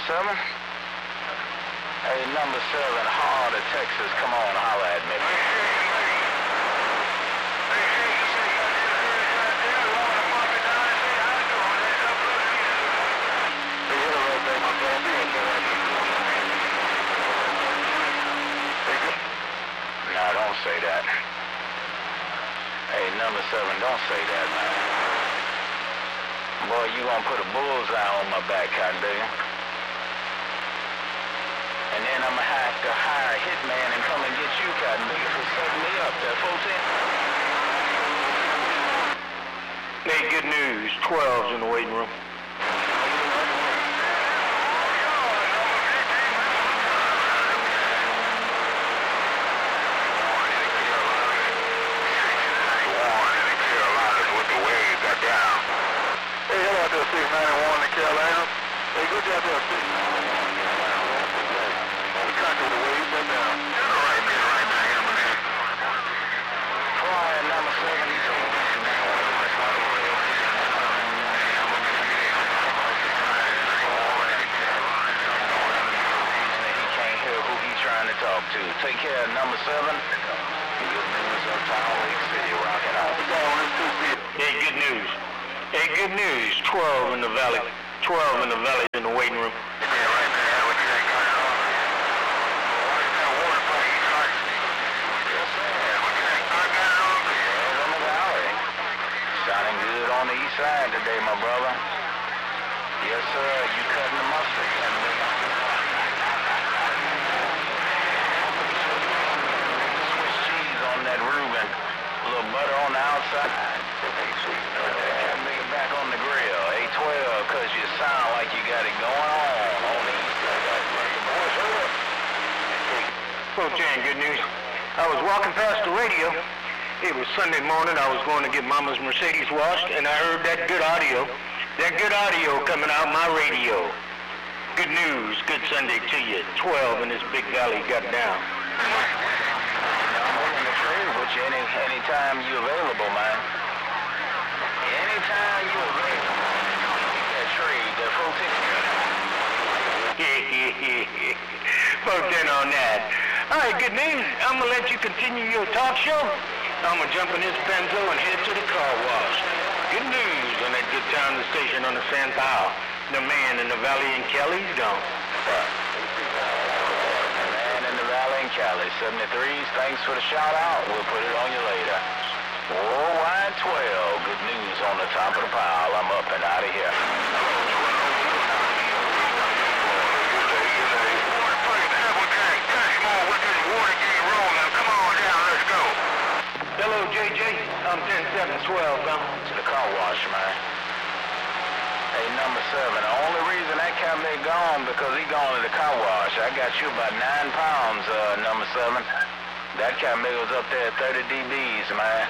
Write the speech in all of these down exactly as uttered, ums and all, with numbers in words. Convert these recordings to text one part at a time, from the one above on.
seven? Hey, number seven, Heart of Texas, come on, holler at me. No, don't say that. Hey, number seven, don't say that, man. Boy, you gonna put a bullseye on my back, cotton digger. And then I'm gonna have to hire a hitman and come and get you, cotton digger, for setting me up there, fourteen. Hey, good news. twelve's in the waiting room. six ninety-one in Carolina. Hey, good job there, six ninety-one. We conquer the waves, that down. Right, man, right now, man. Flying number seven, you told me. He can't hear who he's trying to talk to. Take care of number seven. Good news up Town Lake City, rocking out. Hey, good news. Hey, good news. twelve in the valley. twelve in the valley in the waiting room. Yeah, right there. What you got going on? What's that water for you, Clark? Yes, sir. What you got going on? twelve in the valley. Sounding good on the east side today, my brother. Yes, sir. You cutting the mustard, can we? Swiss cheese on that Reuben. A little butter on the outside. Back on the grill, eight twelve, cause you sound like you got it going on on the east side. Well, Jan, good news. I was walking past the radio. It was Sunday morning. I was going to get Mama's Mercedes washed, and I heard that good audio. That good audio coming out my radio. Good news, good Sunday to you. twelve in this big valley got down. I'm willing to trade with you any anytime you available, man. Anytime you available. That trade, that fourteen. fourteen on that. All right, good news. I'm going to let you continue your talk show. I'm going to jump in this benzo and head to the car wash. Good news on that good time the station on the San Pao. The man in the valley in Cali's gone. The man in the valley in Cali, seventy-threes, thanks for the shout out. We'll put it on you later. Worldwide twelve, good news on the top of the pile. I'm up and out of here. Hello, J J. I'm ten seven twelve, huh? To the car wash, man. Hey, number seven, the only reason that can't be gone because he gone to the car wash. I got you about nine pounds, uh, number seven. That Camaro's up there at thirty D Bs, man.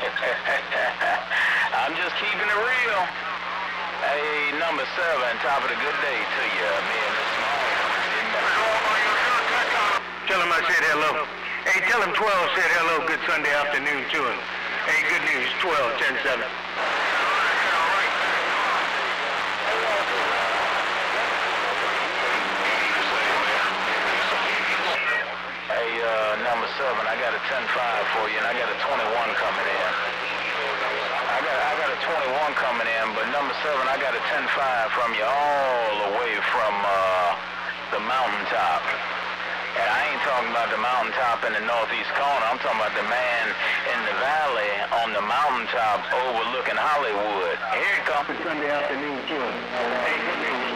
I'm just keeping it real. Hey, number seven, top of the good day to you. Me and the small Tell him I said hello. Hey, tell him twelve said hello. Good Sunday afternoon to him. Hey, good news, twelve, ten seven. Number seven, I got a ten five for you, and I got a twenty-one coming in. I got I got a twenty-one coming in, but number seven, I got a ten five from you all the way from uh, the mountaintop. And I ain't talking about the mountaintop in the northeast corner. I'm talking about the man in the valley on the mountaintop overlooking Hollywood. Here it comes. Sunday afternoon, too. Hey, good news.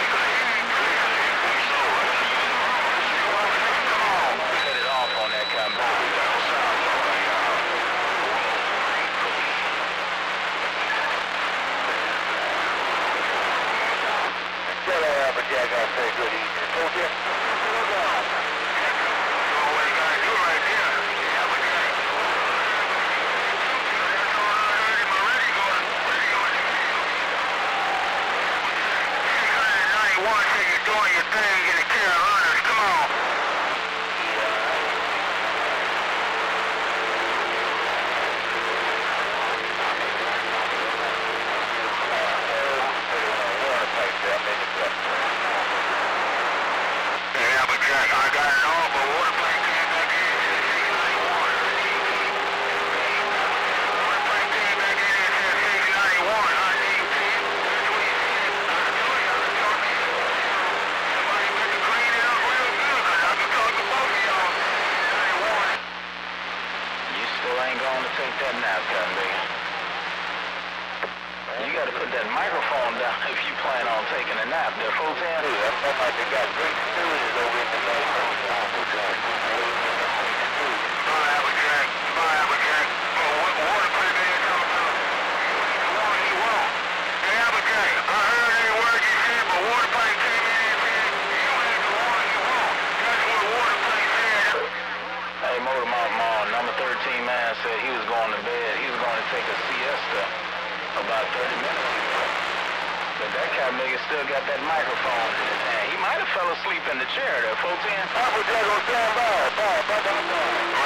Yeah, I gotta say good evening. Okay. Doing your thing in the Carolinas, come on. out there, full ten? Yeah, that sounds like they got great facilities over in the neighborhood. Bye, Applejack. Bye, Applejack. Oh, what water put in come through? The water you want. Hey, Applejack, I heard every word you said, but water pipe came in and said, you had the water you want. That's what water pipe said. Hey, Motor Mount Mall, number thirteen man said he was going to bed. He was going to take a siesta about thirty minutes ago. But that cat nigga still got that microphone in his hand. He might have fell asleep in the chair there, full ten. Applejack on stand by. Bye, bye, bye, bye.